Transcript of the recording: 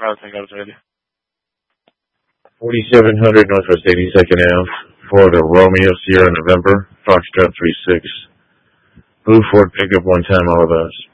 Route Tango ready. 4700 Northwest 82nd Ave, Florida, Romeo, Sierra, November, Foxtrot 36. Blue Ford pickup one time, all of us.